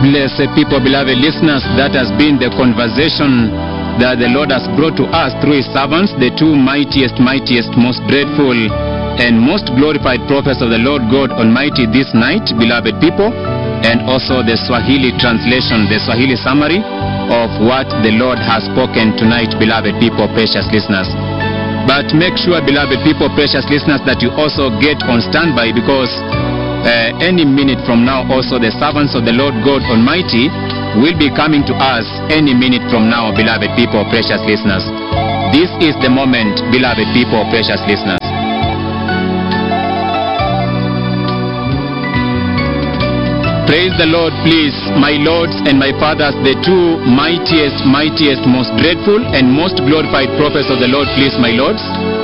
Blessed people, beloved listeners, that has been the conversation that the Lord has brought to us through His servants, the two mightiest, most dreadful, and most glorified prophets of the Lord God Almighty this night, beloved people, and also the Swahili translation, the Swahili summary of what the Lord has spoken tonight, beloved people, precious listeners. But make sure, beloved people, precious listeners, that you also get on standby, because any minute from now also the servants of the Lord God Almighty will be coming to us any minute from now, beloved people, precious listeners. This is the moment, beloved people, precious listeners. Praise the Lord, please, my lords and my fathers, the two mightiest, most dreadful and most glorified prophets of the Lord, please, my lords.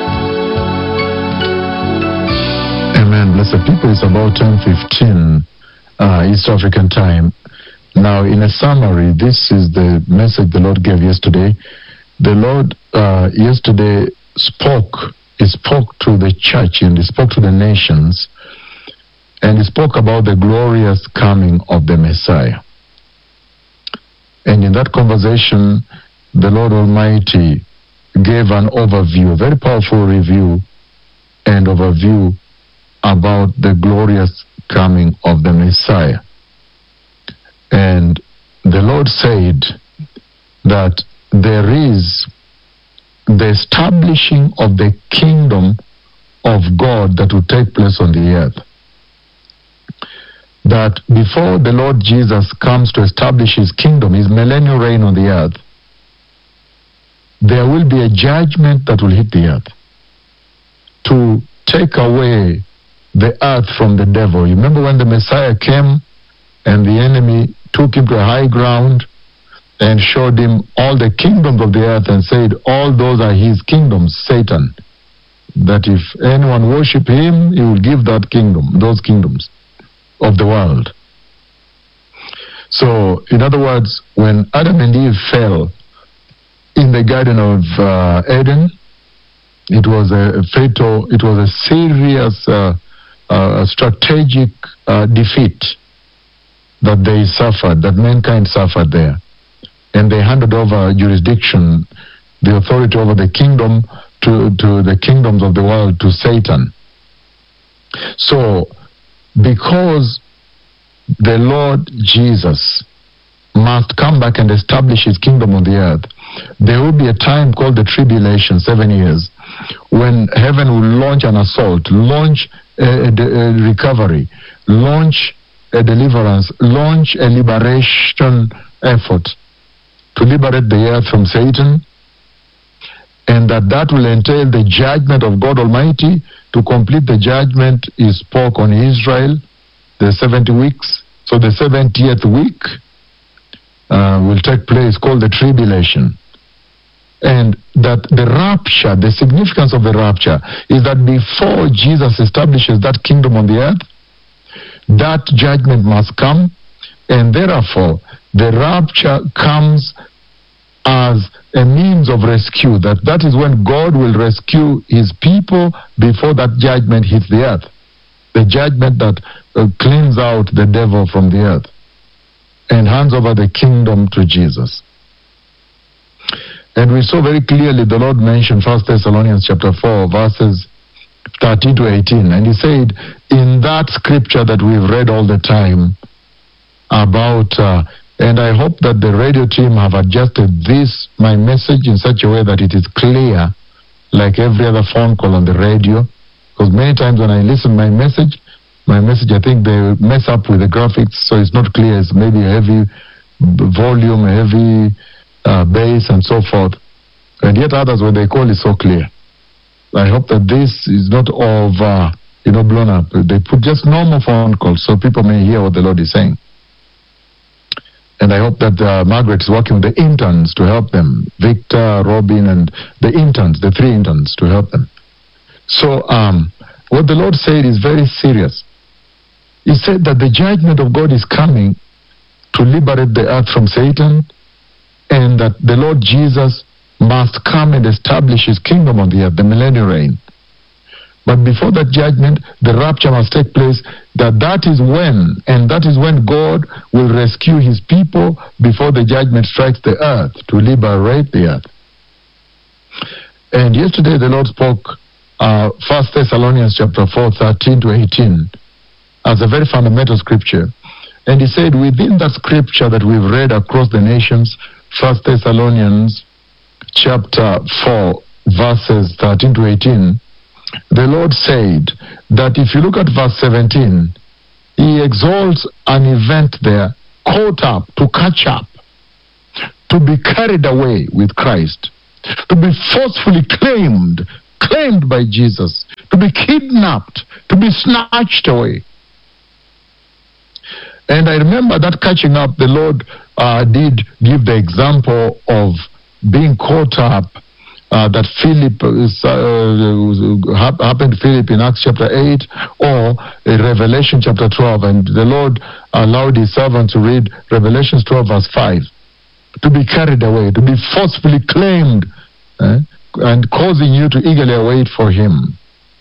Amen. Blessed people, it's about 10:15 East African time. Now, in a summary, this is the message the Lord gave yesterday. The Lord yesterday spoke. He spoke to the church and He spoke to the nations. And He spoke about the glorious coming of the Messiah. And in that conversation, the Lord Almighty gave an overview, a very powerful review and overview about the glorious coming of the Messiah. And the Lord said that there is the establishing of the kingdom of God that will take place on the earth. That before the Lord Jesus comes to establish His kingdom, His millennial reign on the earth, there will be a judgment that will hit the earth to take away the earth from the devil. You remember when the Messiah came and the enemy took Him to a high ground and showed Him all the kingdoms of the earth and said, all those are His kingdoms, Satan. That if anyone worship Him, He will give that kingdom, those kingdoms of the world. So, in other words, when Adam and Eve fell in the Garden of Eden, it was a fatal, it was a serious strategic defeat that they suffered, that mankind suffered there. And they handed over jurisdiction, the authority over the kingdom to the kingdoms of the world to Satan. So, because the Lord Jesus must come back and establish His kingdom on the earth, there will be a time called the tribulation, 7 years, when heaven will launch an assault, launch a recovery, launch a deliverance, launch a liberation effort to liberate the earth from Satan, and that will entail the judgment of God Almighty. To complete the judgment, He spoke on Israel, the 70 weeks. So the 70th week will take place, called the tribulation. And that the rapture, the significance of the rapture, is that before Jesus establishes that kingdom on the earth, that judgment must come, and therefore the rapture comes as a means of rescue. That is when God will rescue His people before that judgment hits the earth. The judgment that cleans out the devil from the earth and hands over the kingdom to Jesus. And we saw very clearly the Lord mentioned 1 Thessalonians chapter 4, verses 13 to 18. And He said in that scripture that we've read all the time about, and I hope that the radio team have adjusted this, my message, in such a way that it is clear, like every other phone call on the radio. Because many times when I listen my message, I think they mess up with the graphics, so it's not clear. It's maybe a heavy volume, a heavy bass, and so forth. And yet others, when they call, it's so clear. I hope that this is not over, blown up. They put just normal phone calls so people may hear what the Lord is saying. And I hope that Margaret is working with the interns to help them. Victor, Robin, and the interns, the 3 interns, to help them. So what the Lord said is very serious. He said that the judgment of God is coming to liberate the earth from Satan, and that the Lord Jesus must come and establish His kingdom on the earth, the millennial reign. But before that judgment, the rapture must take place. That is when God will rescue his people before the judgment strikes the earth, to liberate the earth. And yesterday the Lord spoke 1 Thessalonians chapter 4, 13 to 18 as a very fundamental scripture. And he said, within that scripture that we've read across the nations, 1 Thessalonians chapter 4, verses 13 to 18, the Lord said that if you look at verse 17, he exalts an event there, caught up, to catch up, to be carried away with Christ, to be forcefully claimed by Jesus, to be kidnapped, to be snatched away. And I remember that catching up, the Lord did give the example of being caught up that happened to Philip in Acts chapter 8 or in Revelation chapter 12. And the Lord allowed his servant to read Revelation 12 verse 5. To be carried away, to be forcefully claimed, and causing you to eagerly await for him.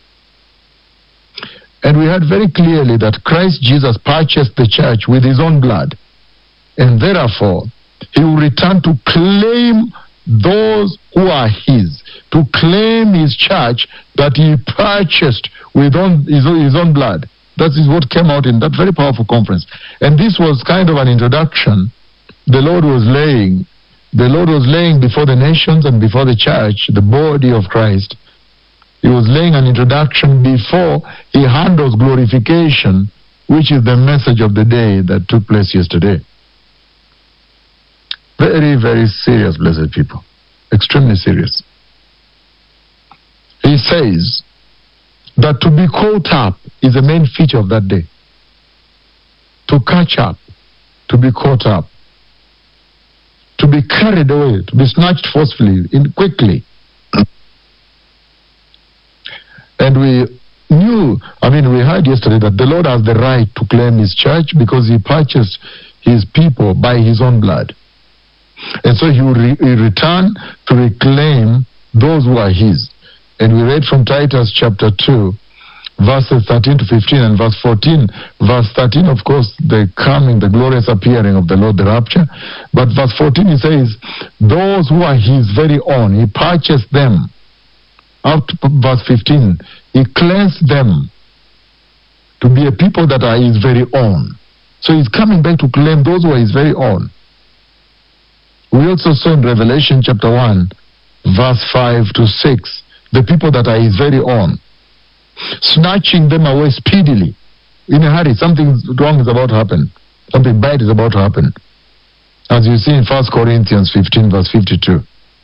And we heard very clearly that Christ Jesus purchased the church with his own blood. And therefore, he will return to claim those who are his, to claim his church that he purchased with his own blood. That is what came out in that very powerful conference. And this was kind of an introduction the Lord was laying before the nations and before the church, the body of Christ. He was laying an introduction before he handles glorification, which is the message of the day that took place yesterday. Very, very serious, blessed people. Extremely serious. He says that to be caught up is the main feature of that day. To catch up, to be caught up, to be carried away, to be snatched forcefully, quickly. And we heard yesterday that the Lord has the right to claim his church because he purchased his people by his own blood. And so he will return to reclaim those who are his. And we read from Titus chapter 2, verses 13 to 15, and verse 14. Verse 13, of course, the glorious appearing of the Lord, the rapture. But verse 14, he says, those who are his very own, he purchased them. Up to verse 15, he cleansed them to be a people that are his very own. So he's coming back to claim those who are his very own. We also saw in Revelation chapter 1, verse 5 to 6, the people that are his very own, snatching them away speedily. In a hurry, something wrong is about to happen. Something bad is about to happen. As you see in 1 Corinthians 15, verse 52.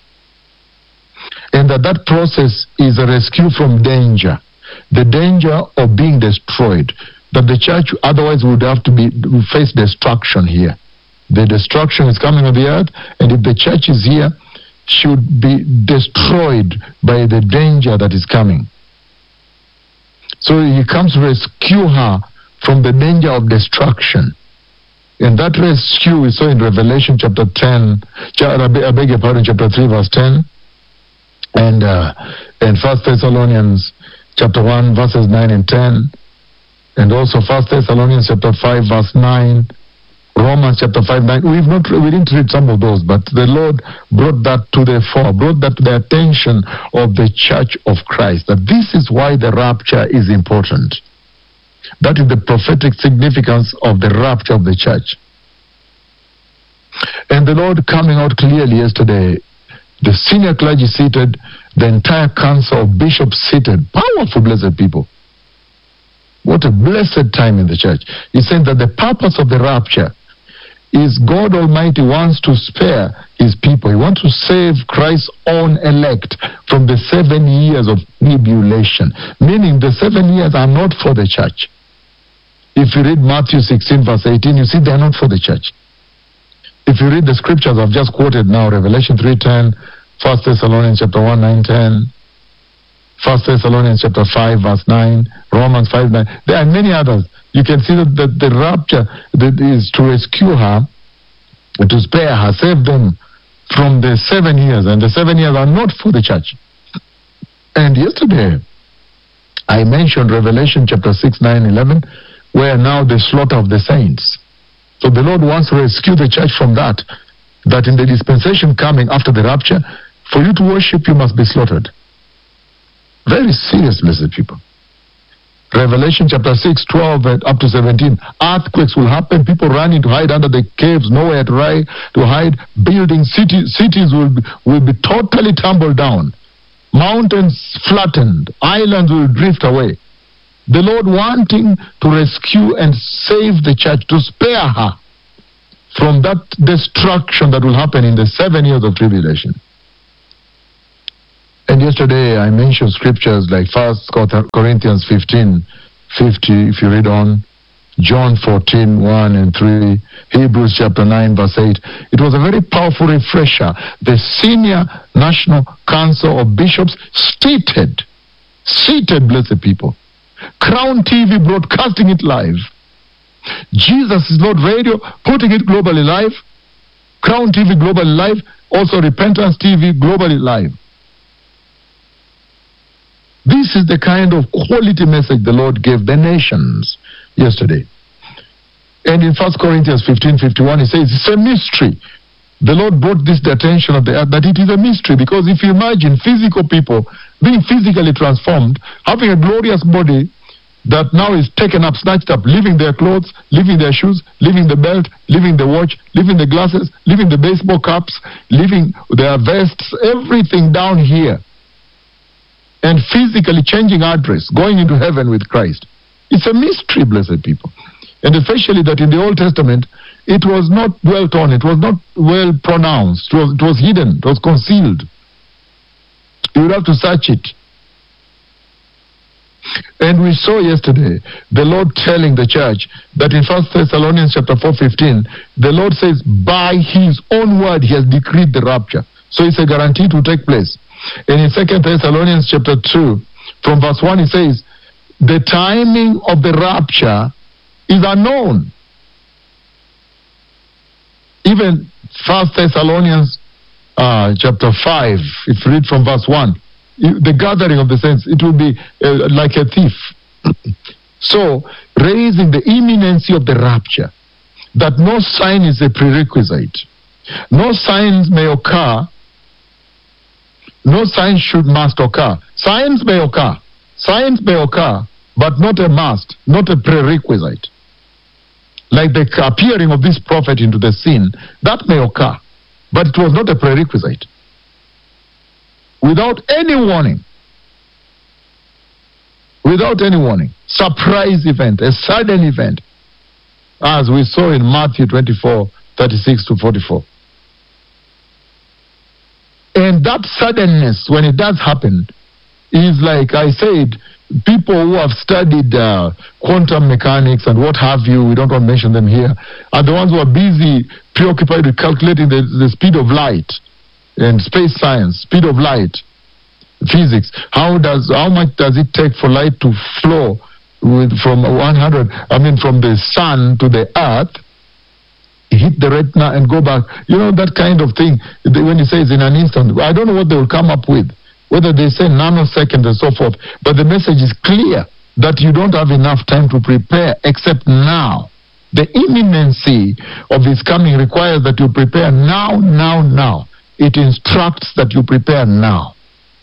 And that process is a rescue from danger. The danger of being destroyed. That the church otherwise would have to face destruction here. The destruction is coming on the earth, and if the church is here, should be destroyed by the danger that is coming. So he comes to rescue her from the danger of destruction. And that rescue we saw in Revelation chapter 10, chapter 3 verse 10, and 1 Thessalonians chapter 1 verses 9 and 10, and also 1 Thessalonians chapter 5 verse 9, Romans chapter 5, 9. We didn't read some of those, but the Lord brought that to the fore, brought that to the attention of the church of Christ, that this is why the rapture is important. That is the prophetic significance of the rapture of the church. And the Lord coming out clearly yesterday, the senior clergy seated, the entire council of bishops seated, powerful, blessed people. What a blessed time in the church. He said that the purpose of the rapture is God Almighty wants to spare his people. He wants to save Christ's own elect from the 7 years of tribulation. Meaning the 7 years are not for the church. If you read Matthew 16 verse 18, you see they are not for the church. If you read the scriptures I've just quoted now, Revelation 3:10, 1 Thessalonians chapter 1, 9, 10, 1 Thessalonians chapter 5 verse 9, Romans 5, 9, there are many others. You can see that the rapture is to rescue her, to spare her, save them from the 7 years. And the 7 years are not for the church. And yesterday, I mentioned Revelation chapter 6, 9, 11, where now the slaughter of the saints. So the Lord wants to rescue the church from that in the dispensation coming after the rapture, for you to worship, you must be slaughtered. Very serious, blessed people. Revelation chapter 6, 12 and up to 17. Earthquakes will happen. People running to hide under the caves, nowhere to hide. Buildings, cities will be totally tumbled down. Mountains flattened. Islands will drift away. The Lord wanting to rescue and save the church, to spare her from that destruction that will happen in the 7 years of tribulation. And yesterday I mentioned scriptures like 1 Corinthians 15, 50, if you read on, John 14, 1 and 3, Hebrews chapter 9, verse 8. It was a very powerful refresher. The Senior National Council of Bishops seated, blessed people. Crown TV broadcasting it live. Jesus is Lord Radio putting it globally live. Crown TV globally live. Also Repentance TV globally live. This is the kind of quality message the Lord gave the nations yesterday. And in 1 Corinthians 15, 51, he says it's a mystery. The Lord brought this to the attention of the earth, that it is a mystery, because if you imagine physical people being physically transformed, having a glorious body that now is taken up, snatched up, leaving their clothes, leaving their shoes, leaving the belt, leaving the watch, leaving the glasses, leaving the baseball caps, leaving their vests, everything down here, and physically changing address, going into heaven with Christ. It's a mystery, blessed people. And especially that in the Old Testament, it was not well taught, it was not well pronounced, it was hidden, it was concealed. You would have to search it. And we saw yesterday the Lord telling the church that in 1 Thessalonians chapter 4:15, the Lord says, by his own word he has decreed the rapture. So it's a guarantee to take place. And in 2 Thessalonians chapter 2, from verse 1, he says, the timing of the rapture is unknown. Even 1 Thessalonians chapter 5, if you read from verse 1, the gathering of the saints, it will be like a thief. So, raising the imminency of the rapture, that no sign is a prerequisite. No signs may occur. No sign must occur. Signs may occur. Signs may occur, but not a must, not a prerequisite. Like the appearing of this prophet into the scene, that may occur, but it was not a prerequisite. Without any warning. Without any warning. Surprise event, a sudden event, as we saw in Matthew 24, 36 to 44. And that suddenness, when it does happen, is like I said, people who have studied quantum mechanics and what have you, we don't want to mention them here, are the ones who are busy, preoccupied with calculating the speed of light and space science, speed of light, physics. How much does it take for light to flow from the sun to the earth, hit the retina and go back? You know, that kind of thing. When he says in an instant, I don't know what they will come up with, whether they say nanosecond and so forth, but the message is clear that you don't have enough time to prepare except now. The imminency of his coming requires that you prepare now. It instructs that you prepare now.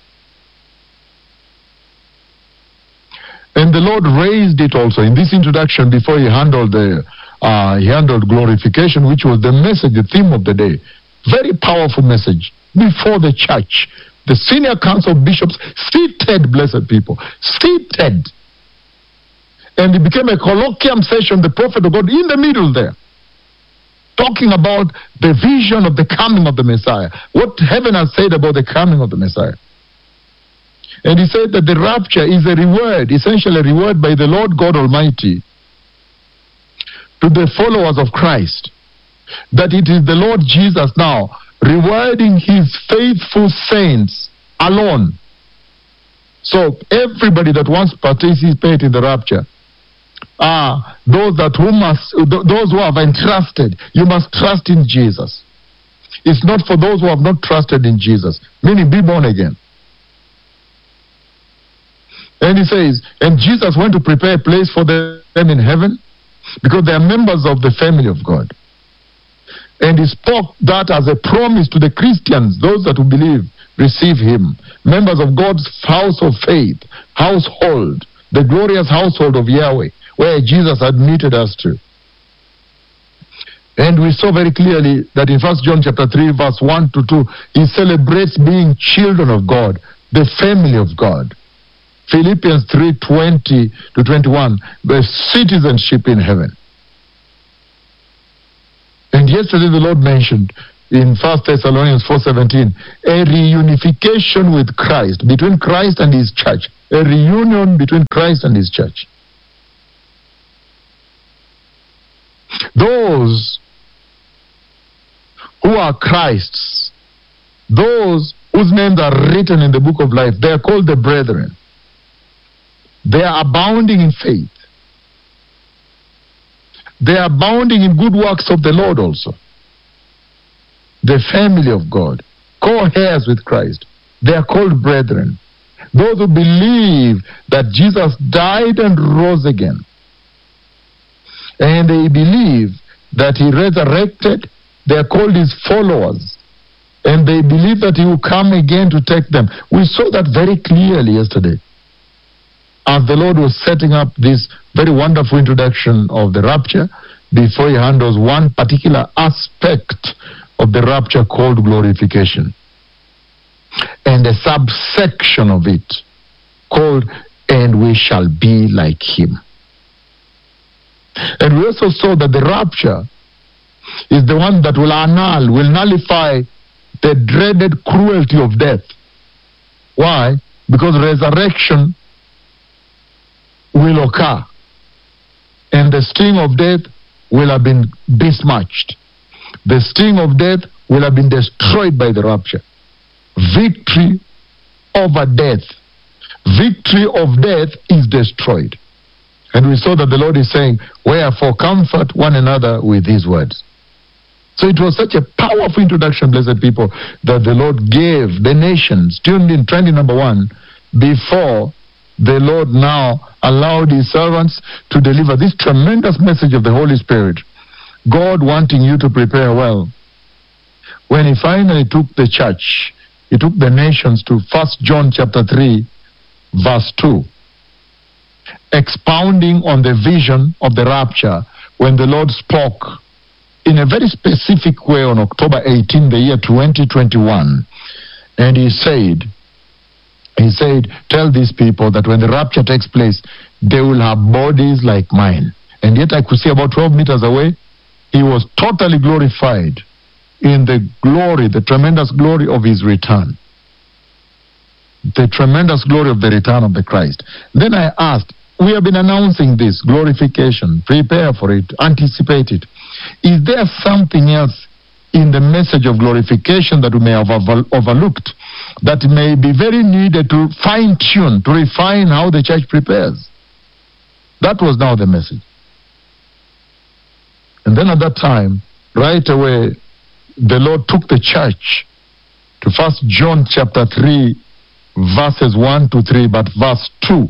And the Lord raised it also in this introduction before he handled glorification, which was the message, the theme of the day. Very powerful message before the church. The Senior Council of Bishops seated, blessed people, seated. And it became a colloquium session, the prophet of God in the middle there, talking about the vision of the coming of the Messiah, what heaven has said about the coming of the Messiah. And he said that the rapture is a reward, essentially a reward by the Lord God Almighty to the followers of Christ. That it is the Lord Jesus now rewarding his faithful saints alone. So everybody that wants to participate in the rapture, those who have entrusted, you must trust in Jesus. It's not for those who have not trusted in Jesus, meaning be born again. And he says, and Jesus went to prepare a place for them in heaven, because they are members of the family of God. And he spoke that as a promise to the Christians, those that will believe, receive him. Members of God's house of faith, household, the glorious household of Yahweh, where Jesus admitted us to. And we saw very clearly that in 1 John chapter 3, verse 1 to 2, he celebrates being children of God, the family of God. Philippians 3:20 to 21, the citizenship in heaven. And yesterday the Lord mentioned in 1 Thessalonians 4:17, a reunification with Christ, between Christ and his church. A reunion between Christ and his church. Those who are Christ's, those whose names are written in the book of life, they are called the brethren. They are abounding in faith. They are abounding in good works of the Lord also. The family of God, co-heirs with Christ. They are called brethren. Those who believe that Jesus died and rose again. And they believe that he resurrected. They are called his followers. And they believe that he will come again to take them. We saw that very clearly yesterday, as the Lord was setting up this very wonderful introduction of the rapture, before he handles one particular aspect of the rapture called glorification, and a subsection of it called, and we shall be like him. And we also saw that the rapture is the one that will annul, will nullify the dreaded cruelty of death. Why? Because resurrection will occur, and the sting of death will have been besmirched. The sting of death will have been destroyed by the rapture. Victory over death. Victory of death is destroyed. And we saw that the Lord is saying, wherefore comfort one another with these words. So it was such a powerful introduction, blessed people, that the Lord gave the nations, tuned in, trending number one, before the Lord now allowed his servants to deliver this tremendous message of the Holy Spirit. God wanting you to prepare well. When he finally took the church, he took the nations to 1 John chapter 3, verse 2, expounding on the vision of the rapture, when the Lord spoke in a very specific way on October 18, the year 2021. And he said, tell these people that when the rapture takes place, they will have bodies like mine. And yet I could see about 12 meters away, he was totally glorified in the glory, the tremendous glory of his return. The tremendous glory of the return of the Christ. Then I asked, we have been announcing this, glorification, prepare for it, anticipate it. Is there something else in the message of glorification that we may have overlooked, that may be very needed to fine-tune, to refine how the church prepares? That was now the message. And then at that time, right away, the Lord took the church to 1 John chapter 3, verses 1 to 3, but verse 2.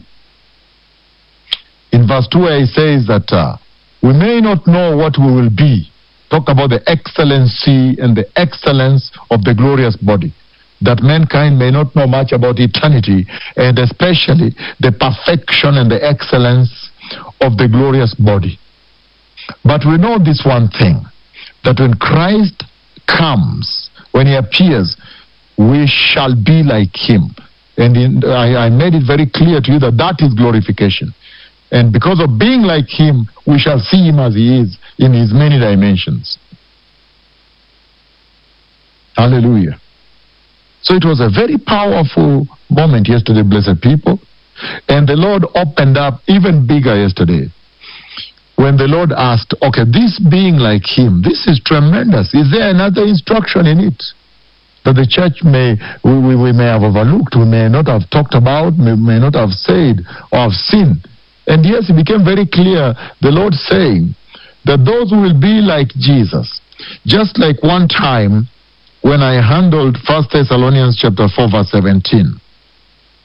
In verse 2, where he says that we may not know what we will be. Talk about the excellency and the excellence of the glorious body. That mankind may not know much about eternity, and especially the perfection and the excellence of the glorious body. But we know this one thing, that when Christ comes, when he appears, we shall be like him. And I made it very clear to you that that is glorification. And because of being like him, we shall see him as he is in his many dimensions. Hallelujah. So it was a very powerful moment yesterday, blessed people. And the Lord opened up even bigger yesterday, when the Lord asked, okay, this being like him, this is tremendous. Is there another instruction in it that the church we may have overlooked, we may not have talked about, may not have said or have seen? And yes, it became very clear, the Lord saying that those who will be like Jesus, just like one time when I handled 1 Thessalonians chapter 4, verse 17.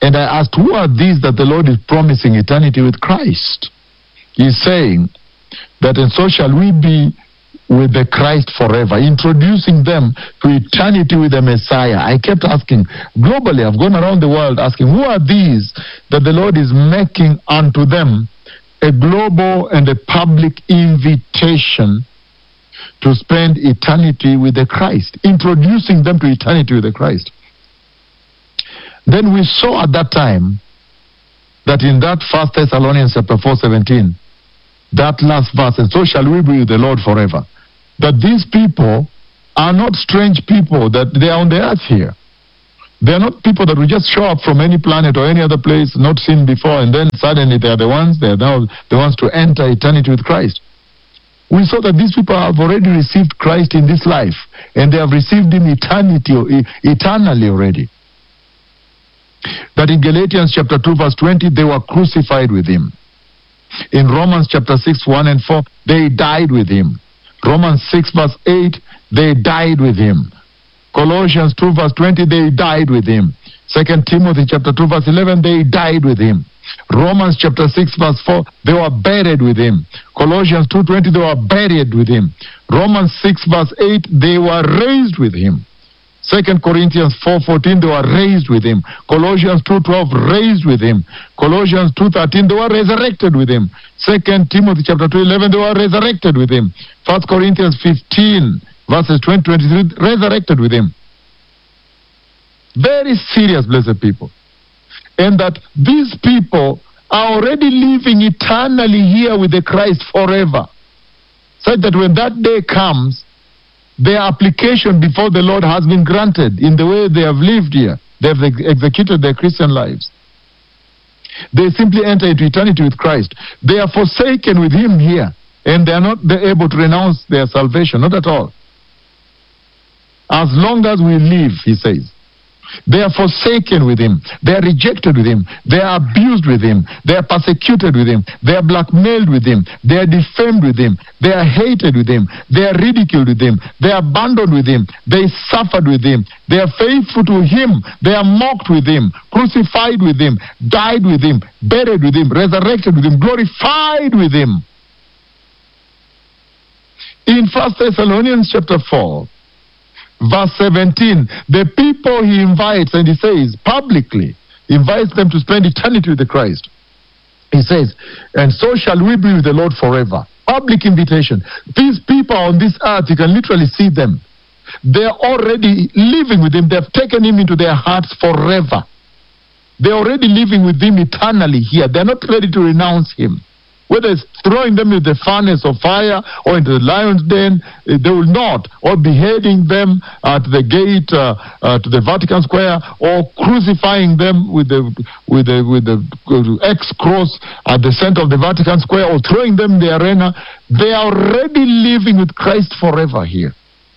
And I asked, who are these that the Lord is promising eternity with Christ? He's saying that, and so shall we be with the Christ forever, introducing them to eternity with the Messiah. I kept asking, globally, I've gone around the world asking, who are these that the Lord is making unto them a global and a public invitation to spend eternity with the Christ, introducing them to eternity with the Christ. Then we saw at that time that in that 1 Thessalonians chapter 4:17, that last verse, and so shall we be with the Lord forever, that these people are not strange people, that they are on the earth here. They are not people that will just show up from any planet or any other place not seen before, and then suddenly they are now the ones to enter eternity with Christ. We saw that these people have already received Christ in this life, and they have received Him eternally already. That in Galatians chapter 2 verse 20, they were crucified with Him. In Romans chapter 6, 1 and 4, they died with Him. Romans 6 verse 8, they died with Him. Colossians 2 verse 20, they died with Him. 2 Timothy chapter 2 verse 11, they died with Him. Romans chapter 6 verse 4, they were buried with Him. Colossians 2:20, they were buried with Him. Romans 6 verse 8, they were raised with Him. 2 Corinthians 4:14, they were raised with Him. Colossians 2:12, raised with Him. Colossians 2:13, they were resurrected with Him. 2 Timothy chapter 2:11, they were resurrected with Him. 1 Corinthians 15 verses 20-23, resurrected with Him. Very serious, blessed people. And that these people are already living eternally here with the Christ forever. Such that when that day comes, their application before the Lord has been granted in the way they have lived here. They have executed their Christian lives. They simply enter into eternity with Christ. They are forsaken with Him here, and they are not able to renounce their salvation, not at all. As long as we live, He says, they are forsaken with Him. They are rejected with Him. They are abused with Him. They are persecuted with Him. They are blackmailed with Him. They are defamed with Him. They are hated with Him. They are ridiculed with Him. They are abandoned with Him. They suffered with Him. They are faithful to Him. They are mocked with Him, crucified with Him, died with Him, buried with Him, resurrected with Him, glorified with Him. In 1 Thessalonians chapter 4, verse 17, the people He invites, and He says publicly, invites them to spend eternity with the Christ. He says, and so shall we be with the Lord forever. Public invitation. These people on this earth, you can literally see them. They're already living with Him. They've taken Him into their hearts forever. They're already living with Him eternally here. They're not ready to renounce Him. Whether it's throwing them into the furnace of fire or into the lion's den, they will not. Or beheading them at the gate to the Vatican Square, or crucifying them with the X cross at the center of the Vatican Square, or throwing them in the arena. They are already living with Christ forever here.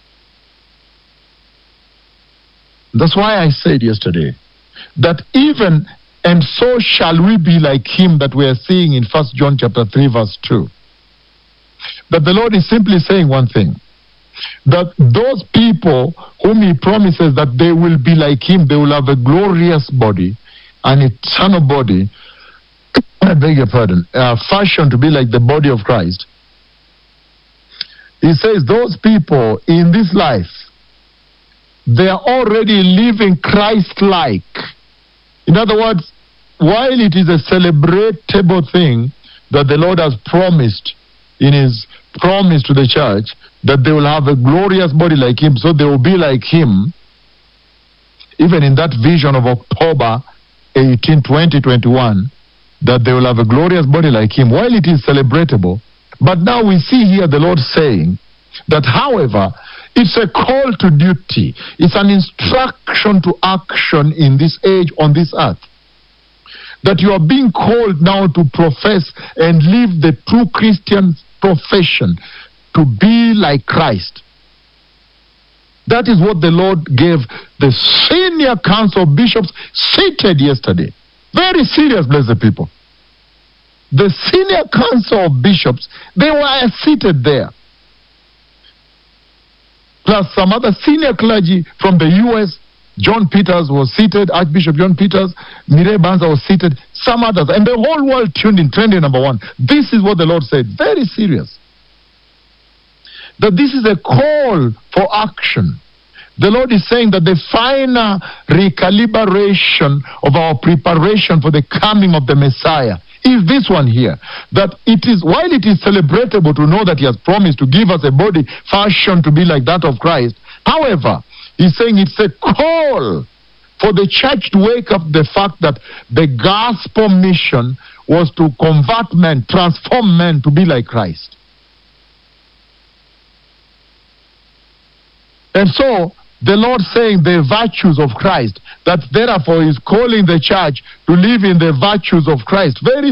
That's why I said yesterday that even and so shall we be like Him, that we are seeing in 1 John chapter 3 verse 2. That the Lord is simply saying one thing. That those people whom He promises that they will be like Him, they will have a glorious body, an eternal body, I beg your pardon, fashioned to be like the body of Christ. He says those people in this life, they are already living Christ-like. In other words, while it is a celebratable thing that the Lord has promised in His promise to the church, that they will have a glorious body like Him, so they will be like Him, even in that vision of October 18, 2021, that they will have a glorious body like Him, while it is celebratable. But now we see here the Lord saying that, however, it's a call to duty. It's an instruction to action in this age, on this earth. That you are being called now to profess and live the true Christian profession, to be like Christ. That is what the Lord gave the senior council of bishops seated yesterday. Very serious, blessed people. The senior council of bishops, they were seated there. Plus some other senior clergy from the US, John Peters was seated, Archbishop John Peters, Mireille Banza was seated, some others, and the whole world tuned in, trending number one. This is what the Lord said, very serious. That this is a call for action. The Lord is saying that the final recalibration of our preparation for the coming of the Messiah is this one here. That it is, while it is celebratable to know that He has promised to give us a body fashioned to be like that of Christ, however, He's saying it's a call for the church to wake up the fact that the gospel mission was to convert men, transform men to be like Christ. And so, the Lord saying the virtues of Christ, that therefore is calling the church to live in the virtues of Christ. Very